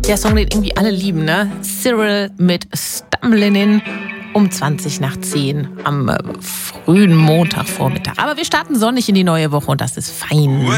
Der Song, den irgendwie alle lieben, ne? Cyril mit Stumbling In um 20:10 am frühen Montagvormittag. Aber wir starten sonnig in die neue Woche und das ist fein.